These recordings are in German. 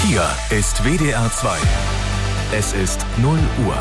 Hier ist WDR 2. Es ist 0 Uhr.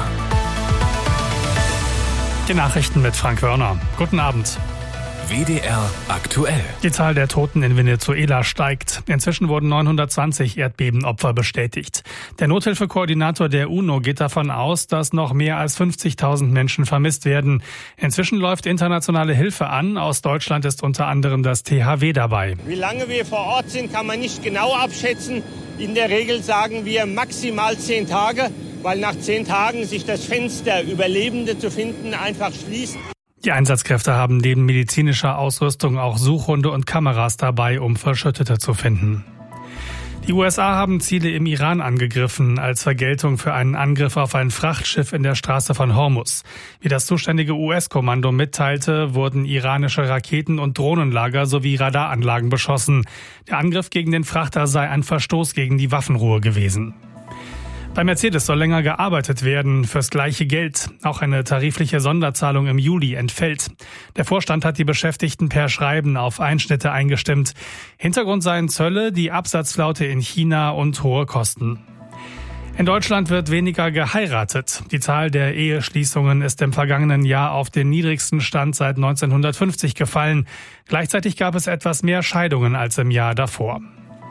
Die Nachrichten mit Frank Wörner. Guten Abend. WDR aktuell. Die Zahl der Toten in Venezuela steigt. Inzwischen wurden 920 Erdbebenopfer bestätigt. Der Nothilfekoordinator der UNO geht davon aus, dass noch mehr als 50.000 Menschen vermisst werden. Inzwischen läuft internationale Hilfe an. Aus Deutschland ist unter anderem das THW dabei. Wie lange wir vor Ort sind, kann man nicht genau abschätzen. In der Regel sagen wir maximal 10 Tage, weil nach 10 Tagen sich das Fenster, Überlebende zu finden, einfach schließt. Die Einsatzkräfte haben neben medizinischer Ausrüstung auch Suchhunde und Kameras dabei, um Verschüttete zu finden. Die USA haben Ziele im Iran angegriffen, als Vergeltung für einen Angriff auf ein Frachtschiff in der Straße von Hormuz. Wie das zuständige US-Kommando mitteilte, wurden iranische Raketen- und Drohnenlager sowie Radaranlagen beschossen. Der Angriff gegen den Frachter sei ein Verstoß gegen die Waffenruhe gewesen. Bei Mercedes soll länger gearbeitet werden, fürs gleiche Geld. Auch eine tarifliche Sonderzahlung im Juli entfällt. Der Vorstand hat die Beschäftigten per Schreiben auf Einschnitte eingestimmt. Hintergrund seien Zölle, die Absatzflaute in China und hohe Kosten. In Deutschland wird weniger geheiratet. Die Zahl der Eheschließungen ist im vergangenen Jahr auf den niedrigsten Stand seit 1950 gefallen. Gleichzeitig gab es etwas mehr Scheidungen als im Jahr davor.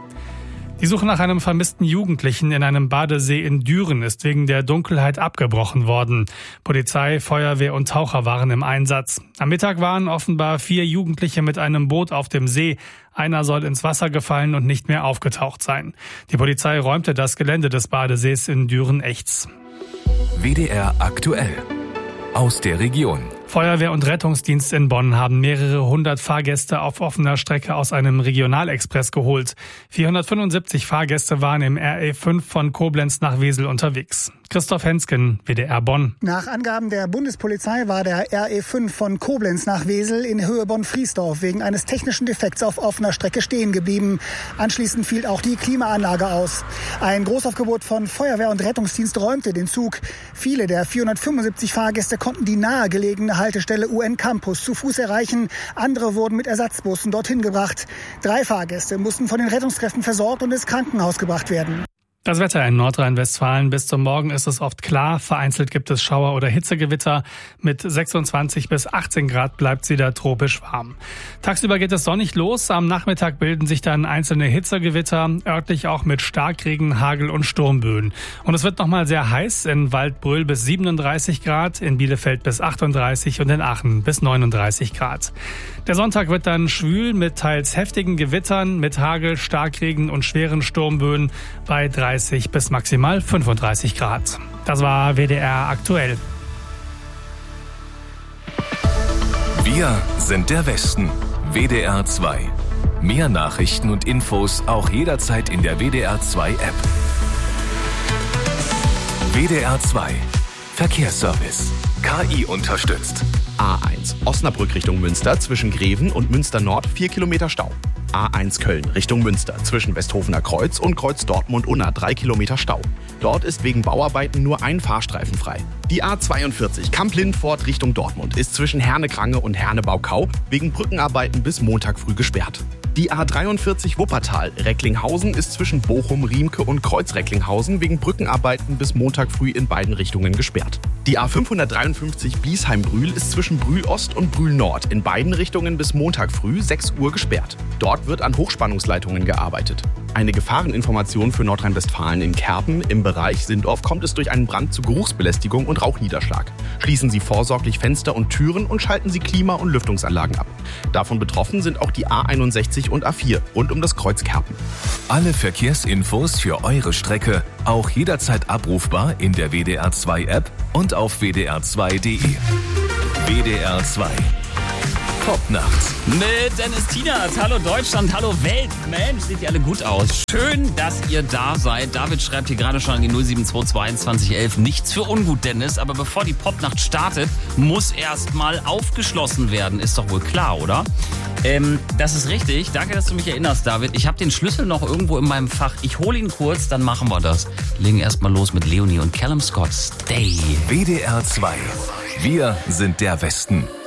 Die Suche nach einem vermissten Jugendlichen in einem Badesee in Düren ist wegen der Dunkelheit abgebrochen worden. Polizei, Feuerwehr und Taucher waren im Einsatz. Am Mittag waren offenbar 4 Jugendliche mit einem Boot auf dem See. Einer soll ins Wasser gefallen und nicht mehr aufgetaucht sein. Die Polizei räumte das Gelände des Badesees in Düren-Echts. WDR aktuell. Aus der Region. Feuerwehr und Rettungsdienst in Bonn haben mehrere 100 Fahrgäste auf offener Strecke aus einem Regionalexpress geholt. 475 Fahrgäste waren im RE5 von Koblenz nach Wesel unterwegs. Christoph Hensken, WDR Bonn. Nach Angaben der Bundespolizei war der RE5 von Koblenz nach Wesel in Höhe Bonn-Friesdorf wegen eines technischen Defekts auf offener Strecke stehen geblieben. Anschließend fiel auch die Klimaanlage aus. Ein Großaufgebot von Feuerwehr und Rettungsdienst räumte den Zug. Viele der 475 Fahrgäste konnten die nahegelegene Haltestelle UN Campus zu Fuß erreichen. Andere wurden mit Ersatzbussen dorthin gebracht. 3 Fahrgäste mussten von den Rettungskräften versorgt und ins Krankenhaus gebracht werden. Das Wetter in Nordrhein-Westfalen. Bis zum Morgen ist es oft klar. Vereinzelt gibt es Schauer oder Hitzegewitter. Mit 26 bis 18 Grad bleibt es wieder tropisch warm. Tagsüber geht es sonnig los. Am Nachmittag bilden sich dann einzelne Hitzegewitter, örtlich auch mit Starkregen, Hagel und Sturmböen. Und es wird nochmal sehr heiß. In Waldbröl bis 37 Grad, in Bielefeld bis 38 und in Aachen bis 39 Grad. Der Sonntag wird dann schwül mit teils heftigen Gewittern, mit Hagel, Starkregen und schweren Sturmböen bei 30 bis maximal 35 Grad. Das war WDR aktuell. Wir sind der Westen. WDR 2. Mehr Nachrichten und Infos auch jederzeit in der WDR 2 App. WDR 2. Verkehrsservice. KI unterstützt. A1 Osnabrück Richtung Münster zwischen Greven und Münster Nord 4 Kilometer Stau. A1 Köln Richtung Münster zwischen Westhofener Kreuz und Kreuz Dortmund-Unna 3 Kilometer Stau. Dort ist wegen Bauarbeiten nur ein Fahrstreifen frei. Die A42 Kamp-Lindfort Richtung Dortmund ist zwischen Herne-Krange und Herne-Baukau wegen Brückenarbeiten bis Montag früh gesperrt. Die A43 Wuppertal Recklinghausen ist zwischen Bochum, Riemke und Kreuz-Recklinghausen wegen Brückenarbeiten bis Montag früh in beiden Richtungen gesperrt. Die A553 Biesheim-Brühl ist zwischen Brühl Ost und Brühl Nord in beiden Richtungen bis Montag früh 6 Uhr gesperrt. Dort wird an Hochspannungsleitungen gearbeitet. Eine Gefahreninformation für Nordrhein-Westfalen in Kerpen. Im Bereich Sindorf kommt es durch einen Brand zu Geruchsbelästigung und Rauchniederschlag. Schließen Sie vorsorglich Fenster und Türen und schalten Sie Klima- und Lüftungsanlagen ab. Davon betroffen sind auch die A61 und A4 rund um das Kreuz Kerpen. Alle Verkehrsinfos für eure Strecke auch jederzeit abrufbar in der WDR 2 App und auf wdr2.de. WDR 2. Popnacht. Mit Dennis Tienert. Hallo Deutschland, hallo Welt. Mensch, seht ihr alle gut aus. Schön, dass ihr da seid. David schreibt hier gerade schon an die 072 22 11. Nichts für ungut, Dennis. Aber bevor die Popnacht startet, muss erstmal aufgeschlossen werden. Ist doch wohl klar, oder? Das ist richtig. Danke, dass du mich erinnerst, David. Ich habe den Schlüssel noch irgendwo in meinem Fach. Ich hole ihn kurz, dann machen wir das. Legen erstmal los mit Leonie und Callum Scott. Stay. WDR 2. Wir sind der Westen.